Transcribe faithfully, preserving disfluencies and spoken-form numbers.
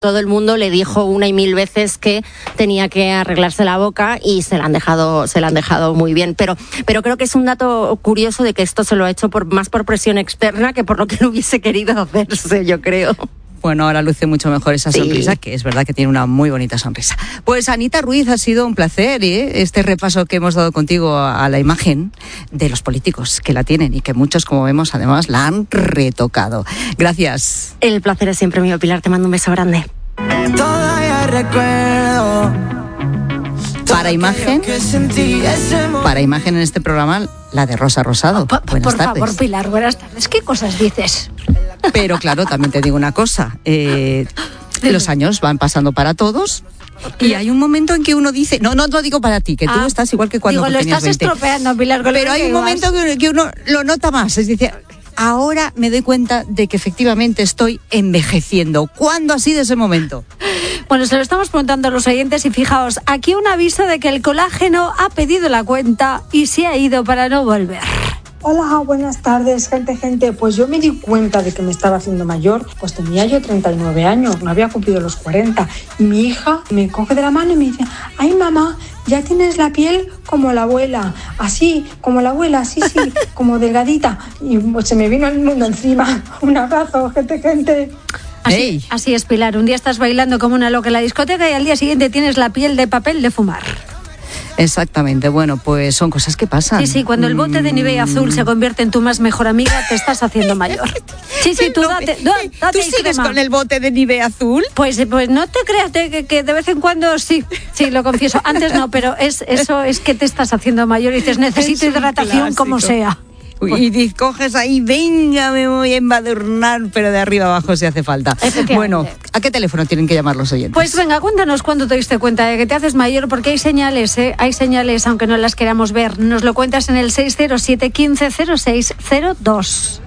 Todo el mundo le dijo una y mil veces que tenía que arreglarse la boca y se la han dejado, se la han dejado muy bien. Pero, pero creo que es un dato curioso de que esto se lo ha hecho por, más por presión externa que por lo que él hubiese querido hacerse, yo creo. Bueno, ahora luce mucho mejor esa sonrisa, sí. Que es verdad que tiene una muy bonita sonrisa. Pues Anita Ruiz, ha sido un placer, ¿eh? Este repaso que hemos dado contigo a la imagen de los políticos que la tienen y que muchos, como vemos, además la han retocado. Gracias. El placer es siempre mío, Pilar, te mando un beso grande. Todavía recuerdo. Para imagen, para imagen en este programa, la de Rosa Rosado. Por, buenas por tardes. favor, Pilar, buenas tardes. ¿Qué cosas dices? Pero claro, también te digo una cosa, eh, los años van pasando para todos y hay un momento en que uno dice, no, no lo digo para ti, que tú ah, estás igual que cuando digo, tú tenías veinte. Digo, lo estás estropeando, Pilar. Pero hay un momento que, que uno lo nota más, es decir, ahora me doy cuenta de que efectivamente estoy envejeciendo. ¿Cuándo ha sido ese momento? Bueno, se lo estamos preguntando a los oyentes y fijaos, aquí un aviso de que el colágeno ha pedido la cuenta y se ha ido para no volver. Hola, buenas tardes, gente, gente. Pues yo me di cuenta de que me estaba haciendo mayor, pues tenía yo treinta y nueve años, no había cumplido los cuarenta. Y mi hija me coge de la mano y me dice, ay mamá, ya tienes la piel como la abuela, así, como la abuela, sí, sí, como delgadita. Y pues se me vino el mundo encima. Un abrazo, gente, gente. Así, así es, Pilar, un día estás bailando como una loca en la discoteca y al día siguiente tienes la piel de papel de fumar. Exactamente, bueno, pues son cosas que pasan. Sí, sí, cuando el bote de Nivea azul se convierte en tu más mejor amiga, te estás haciendo mayor. Sí, sí, tú date, date, date ¿Tú sigues crema. con el bote de Nivea azul? Pues, pues no te creas que, que de vez en cuando sí, sí, lo confieso. Antes no, pero es eso es que te estás haciendo mayor y dices, necesito hidratación como sea. Y coges ahí, venga, me voy a embadurnar, pero de arriba abajo si hace falta. Bueno, ¿a qué teléfono tienen que llamar los oyentes? Pues venga, cuéntanos cuándo te diste cuenta de que te haces mayor, porque hay señales, ¿eh? Hay señales, aunque no las queramos ver. Nos lo cuentas en el seis cero siete, uno cinco cero seis cero dos.